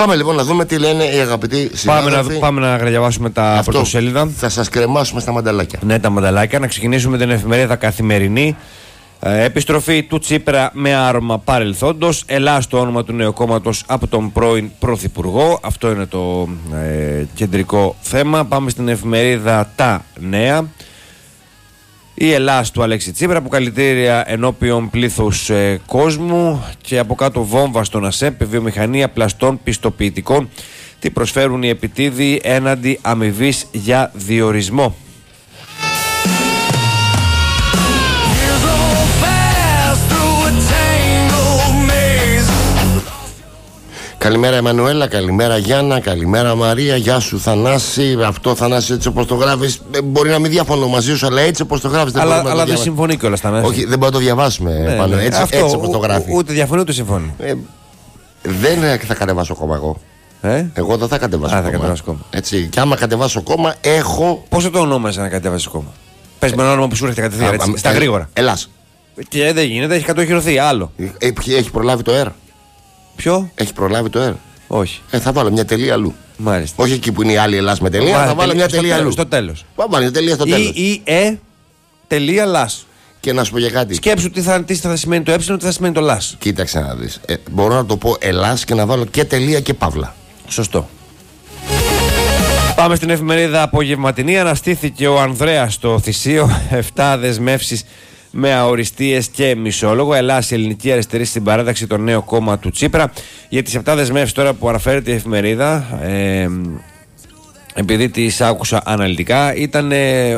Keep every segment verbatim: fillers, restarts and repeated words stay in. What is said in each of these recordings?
Πάμε λοιπόν να δούμε τι λένε οι αγαπητοί συνάδελφοι. Πάμε να, πάμε να διαβάσουμε τα Αυτό πρωτοσέλιδα. Θα σας κρεμάσουμε στα μανταλάκια. Ναι, τα μανταλάκια. Να ξεκινήσουμε την εφημερίδα Καθημερινή. Ε, επιστροφή του Τσίπρα με άρωμα παρελθόντος. Ελλάς το όνομα του νέου κόμματος από τον πρώην Πρωθυπουργό. Αυτό είναι το ε, κεντρικό θέμα. Πάμε στην εφημερίδα Τα Νέα. Η Ελλάς του Αλέξη Τσίπρα, αποκαλυτήρια ενώπιον πλήθους ε, κόσμου, και από κάτω βόμβα στον ΑΣΕΠ, βιομηχανία πλαστών πιστοποιητικών. Τι προσφέρουν οι επιτίδιοι έναντι αμοιβής για διορισμό. Καλημέρα Εμμανουέλα, καλημέρα Γιάννα, καλημέρα Μαρία, γεια σου Θανάση. Αυτό Θανάση έτσι όπως το γράφεις, μπορεί να μην διαφωνώ μαζί σου, αλλά έτσι όπως το γράφεις δεν αλλά, μπορούμε αλλά να το δεν συμφωνεί κιόλας Θανάση. Όχι, δεν μπορούμε να το διαβάσουμε ναι, πάνω, ναι. Έτσι, Αυτό, έτσι όπως το γράφει. Ούτε διαφωνεί ούτε συμφωνεί. Ε, δεν θα κατεβάσω κόμμα εγώ. Ε? Εγώ δεν θα κατεβάσω Α, κόμμα. θα κατεβάσω κόμμα. Έτσι, και άμα κατεβάσω κόμμα, έχω. Πώς θα το ονόμαζε να κατεβάσεις κόμμα? Πες με ένα όνομα που σου έρχεται κατευθείαν, έτσι, στα ε, γρήγορα. Ελλάς. Και δεν γίνεται, έχει κατοχυρωθεί άλλο. Ε, έχει προλάβει το ΕΡ. Ποιο? Έχει προλάβει το ΕΡ. Όχι. Ε, θα βάλω μια τελεία αλλού. Μάλιστα. Όχι εκεί που είναι η άλλη Ελλάς με τελεία, Μάλιστα. θα βάλω μια τελεία αλλού. Στο τέλος. Θα βάλω μια τελεία στο τέλος. Ή ε τελεία λας. Και να σου πω για κάτι. Σκέψου τι θα, τι θα σημαίνει το ε, τι θα σημαίνει το λας. Κοίταξε να δεις. Ε, μπορώ να το πω Ελλάς και να βάλω και τελεία και παύλα. Σωστό. Πάμε στην εφημερίδα Απογευματινή. Αναστήθηκε ο Ανδρέας στο Θησίο. Εφτά δεσμεύσεις με αοριστείες και μισόλογο. Ελλάς, η ελληνική αριστερή στην παράταξη, το νέο κόμμα του Τσίπρα. Για τις επτά δεσμεύσεις τώρα που αναφέρεται η εφημερίδα, ε, επειδή τις άκουσα αναλυτικά, ήταν ε,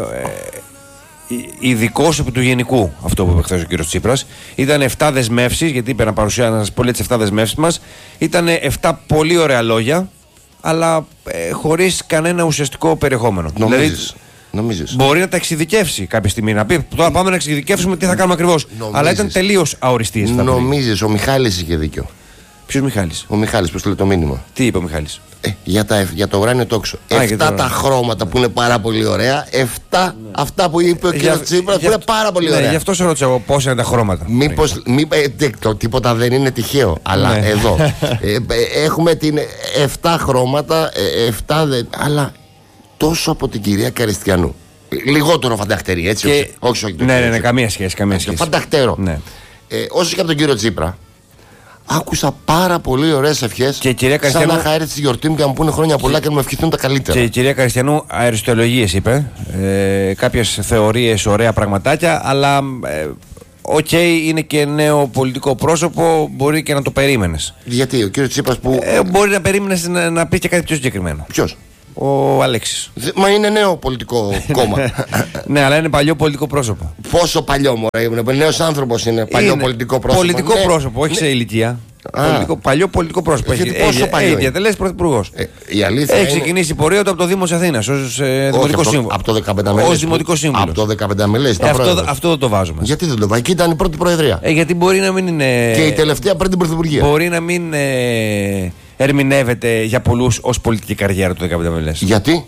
ειδικός επί του γενικού αυτό που είπε χθες ο κύριος Τσίπρας. Ήταν επτά δεσμεύσεις, γιατί είπε να παρουσιάσει να σας πω τις επτά δεσμεύσεις μας. Ήταν επτά πολύ ωραία λόγια, αλλά ε, χωρίς κανένα ουσιαστικό περιεχόμενο. Νομίζεις. Δηλαδή, Νομίζεις. μπορεί να τα εξειδικεύσει κάποια στιγμή. Να πει τώρα πάμε να εξειδικεύσουμε τι θα κάνουμε ακριβώς. Αλλά ήταν τελείως αοριστείες. Νομίζεις, ο Μιχάλης είχε δίκιο. Ποιος Μιχάλης? Ο Μιχάλης, πώς του λέει το μήνυμα. Τι είπε ο Μιχάλης? Ε, για, τα, για το ουράνιο τόξο. Εφτά τα χρώματα που είναι πάρα πολύ ωραία. Εφτά ναι. αυτά που είπε ο κ. Τσίπρας που είναι πάρα πολύ ωραία. Ναι, γι' αυτό σε ρώτησα εγώ πώς είναι τα χρώματα. Μήπως. Μη, ε, το, τίποτα δεν είναι τυχαίο. Αλλά ναι. εδώ ε, ε, έχουμε την εφτά χρώματα. Ε, εφτά δε, αλλά τόσο από την κυρία Καριστιανού. Λιγότερο φανταχτερή, έτσι. Και... όχι, όχι, ναι, ναι, ναι, καμία σχέση. Καμία σχέση. Φανταχτερό. Ναι. Ε, όσο και από τον κύριο Τσίπρα, άκουσα πάρα πολύ ωραίες ευχές. Και η κυρία Καριστιανού. Σαν να χάρη τη γιορτή μου και να μου πούνε χρόνια πολλά και να μου ευχηθούν τα καλύτερα. Και η κυρία Καριστιανού αριστολογίες είπε. Ε, κάποιες θεωρίες, ωραία πραγματάκια, αλλά. Ε, Οκ, okay, είναι και νέο πολιτικό πρόσωπο, μπορεί και να το περίμενες. Γιατί ο κύριος Τσίπρας που. Ε, μπορεί να περίμενες να, να πει και κάτι πιο συγκεκριμένο. Ποιος? Ο Αλέξης. Μα είναι νέο πολιτικό κόμμα. Ναι, αλλά είναι παλιό πολιτικό πρόσωπο. Πόσο παλιό, μωρέ, νέος άνθρωπος είναι παλιό είναι πολιτικό πρόσωπο. Πολιτικό ναι. πρόσωπο, όχι ναι. σε ηλικία. Πολιτικό, παλιό πολιτικό πρόσωπο. Έχει, πόσο ε, παλιό. Ε, διατελέσει πρωθυπουργός. Ε, η αλήθεια έχει είναι... ξεκινήσει η πορεία του από το Δήμο της Αθήνας ως ε, δημοτικό σύμβουλο. Από το δεκαπέντε μελές. Ως δημοτικό σύμβουλο. Από το δεκαπέντε μελές. Ε, αυτό, αυτό δεν το βάζουμε. Γιατί δεν το βάζει? Εκεί ήταν η πρώτη προεδρία. Ε, γιατί μπορεί να μην είναι. Και η τελευταία πριν την πρωθυπουργία. Μπορεί να μην ε, ερμηνεύεται για πολλούς ως πολιτική καριέρα του δεκαπέντε μελές. Γιατί?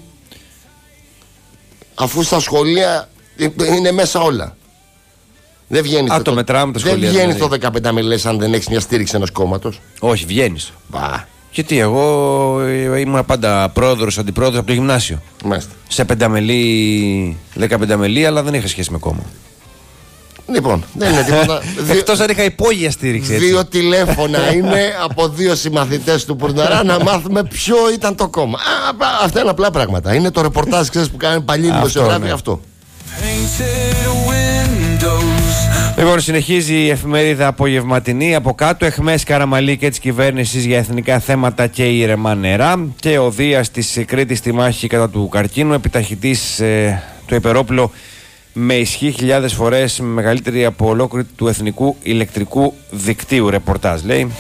Αφού στα σχολεία είναι μέσα όλα. Δεν βγαίνει. Α, το μετράμε τα σχολεία. Δεν βγαίνει δηλαδή. Το δεκαπέντε μελές αν δεν έχει μια στήριξη ενός κόμματος. Όχι, βγαίνει. Μπα. Γιατί εγώ ήμουν πάντα πρόεδρος, αντιπρόεδρος από το γυμνάσιο. Μάλιστα. Σε πενταμελή, δεκαπενταμελή, αλλά δεν είχα σχέση με κόμμα. Λοιπόν, δεν είναι τίποτα. Εκτός αν είχα υπόγεια στήριξη. Έτσι. Δύο τηλέφωνα είναι από δύο συμμαθητές του Πουρναρά να μάθουμε ποιο ήταν το κόμμα. Α, αυτά είναι απλά πράγματα. Είναι το ρεπορτάζ, ξέρεις, που κάνουν παλιοί δημοσιογράφοι. Ναι. Αυτό. Λοιπόν, συνεχίζει η εφημερίδα Απογευματινή. Από κάτω, εχμές Καραμαλή της κυβέρνησης για εθνικά θέματα και ήρεμα νερά. Και ο Δίας της Κρήτης στη μάχη κατά του καρκίνου. Επιταχυτής ε, το υπερόπλο με ισχύ χιλιάδες φορές μεγαλύτερη από ολόκληρη του εθνικού ηλεκτρικού δικτύου. Ρεπορτάζ λέει.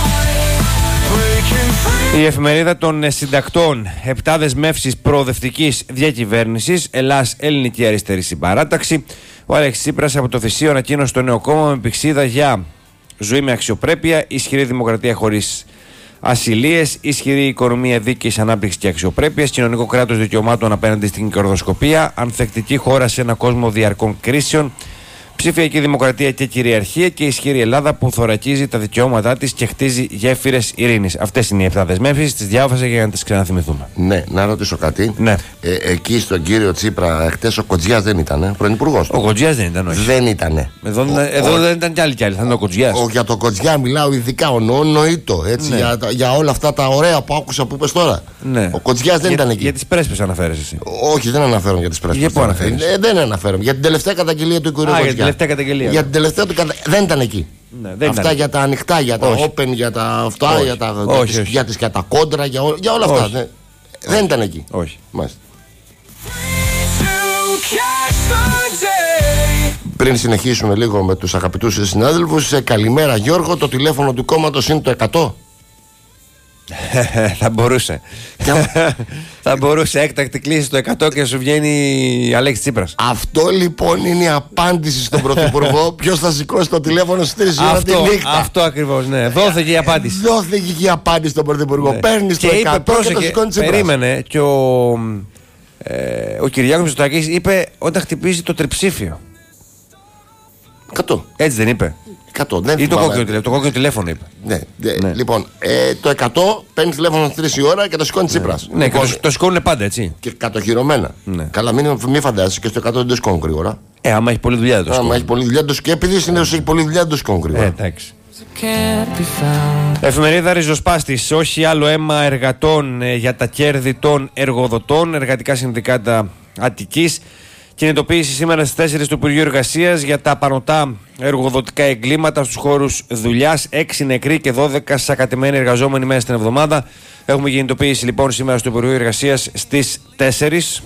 Η εφημερίδα των συντακτών. Επτά δεσμεύσεις προοδευτικής διακυβέρνησης. Ελλάς, ελληνική αριστερή συμπαράταξη. Ο Αλέξης Τσίπρας από το Θησίο ανακοίνωσε το νέο κόμμα με πηξίδα για ζωή με αξιοπρέπεια, ισχυρή δημοκρατία χωρίς ασυλίες, ισχυρή οικονομία δίκαιης ανάπτυξης και αξιοπρέπειας, κοινωνικό κράτος δικαιωμάτων απέναντι στην κερδοσκοπία, ανθεκτική χώρα σε ένα κόσμο διαρκών κρίσεων, Ψηφιακή δημοκρατία και κυριαρχία και ισχυρή Ελλάδα που θωρακίζει τα δικαιώματά της και χτίζει γέφυρες ειρήνης. Αυτές είναι οι επτά δεσμεύσεις. Τις διάβασα για να τις ξαναθυμηθούμε. Ναι, να ρωτήσω κάτι. Ναι. Ε, εκεί στον κύριο Τσίπρα, χτες ο Κοτζιάς δεν ήταν, πρωθυπουργός. Ο Κοτζιάς δεν ήταν, όχι. Δεν ήταν. Εδώ, ο, εδώ ο, δεν ήταν κι άλλοι κι άλλοι. Θα είναι ο Κοτζιάς. Ο, για τον Κοτζιά μιλάω ειδικά, ο νοήτο. Έτσι, ναι. για, για όλα αυτά τα ωραία που άκουσα που είπες τώρα. Ναι. Ο Κοτζιάς δεν για, ήταν εκεί. Για τις πρέσπες αναφέρεσαι εσύ. Όχι, δεν αναφέρομαι για τις πρέσπες. Για πού αναφέρεις? Ε, δεν αναφέρομαι. Για την τελευταία καταγγελία του κυρίου Κοτζιά. Για την τελευταία καταγγελία. Για την τελευταία του κατα... Δεν ήταν εκεί. Ναι, δεν αυτά ήταν. Για τα ανοιχτά, για τα όχι. open, για τα αυτά, όχι. για, τα, όχι, για, τις, όχι. για, τις, για τα κόντρα, για, ό, για όλα αυτά. Όχι. Δεν, δεν ήταν εκεί. Όχι. Μάλιστα. Πριν συνεχίσουμε λίγο με τους αγαπητούς συνάδελφους, καλημέρα Γιώργο, το τηλέφωνο του κόμματος είναι το εκατό. Θα μπορούσε. Θα μπορούσε έκτακτη κλίση στο εκατό και σου βγαίνει Αλέξης Τσίπρας. Αυτό λοιπόν είναι η απάντηση στον Πρωθυπουργό. Ποιος θα σηκώσει το τηλέφωνο στις τρεις ώρα τη νύχτα. Αυτό ακριβώς, ναι. Δόθηκε η απάντηση. Δόθηκε η απάντηση στον Πρωθυπουργό. Ναι. Παίρνεις το εκατό και, και το σηκώνει Τσίπρας. Περίμενε και ο, ε, ο Κυριάκος Μητσοτάκης είπε όταν χτυπήσει το τριψήφιο. εκατό. Έτσι δεν είπε? εκατό. Δεν ή το κόκκινο, τηλέφωνο, το κόκκινο τηλέφωνο είπε. Ναι, ναι. Λοιπόν, ε, το εκατό παίρνει τηλέφωνο στις τρεις η ώρα και το σηκώνει Τσίπρας. Ναι, λοιπόν, και το, το σηκώνουν πάντα έτσι. Και κατοχυρωμένα. Ναι. Καλά, μην, μην φαντάζεσαι και στο εκατό δεν το σηκώνουν γρήγορα. Ε, άμα έχει πολλή δουλειά το σηκώνουν. Άμα έχει πολλή δουλειά το σηκώνουν. Και επειδή συνήθως έχει πολλή δουλειά το σηκώνουν γρήγορα. Ε, εντάξει. Εφημερίδα Ριζοσπάστης. Όχι άλλο αίμα εργατών ε, για τα κέρδη των εργοδοτών. Εργατικά συνδικάτα Αττικής. Κινητοποίηση σήμερα στις τέσσερις του Υπουργείου Εργασίας για τα απανωτά εργοδοτικά εγκλήματα στους χώρους δουλειάς. έξι νεκροί και δώδεκα σακατεμένοι εργαζόμενοι μέσα στην εβδομάδα. Έχουμε κινητοποίηση λοιπόν σήμερα στο Υπουργείο Εργασίας στις τέσσερις.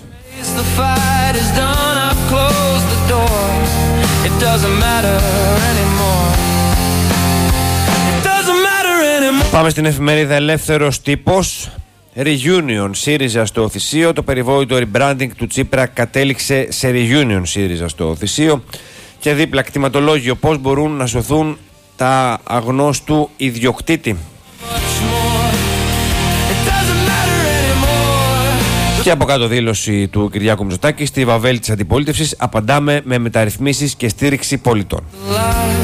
Πάμε στην εφημερίδα Ελεύθερος Τύπος. Reunion ΣΥΡΙΖΑ στο Θησίο. Το περιβόητο rebranding του Τσίπρα κατέληξε σε Reunion ΣΥΡΙΖΑ στο Θησίο. Και δίπλα κτηματολόγιο πώς μπορούν να σωθούν τα αγνώστου ιδιοκτήτη. Και από κάτω δήλωση του Κυριάκου Μητσοτάκη: στη βαβέλη της αντιπολίτευσης απαντάμε με μεταρρυθμίσεις και στήριξη πολιτών.